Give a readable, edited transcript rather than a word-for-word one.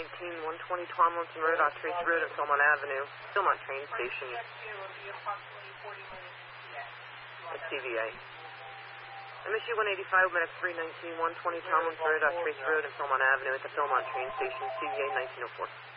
120 Tomlinson Road, off Trace Road and Philmont Avenue. Philmont train station. At CVA. MSU 185, minutes 319, 120 Tomlinson Road, off Trace Road and Philmont Avenue at the Philmont train station, CVA 1904.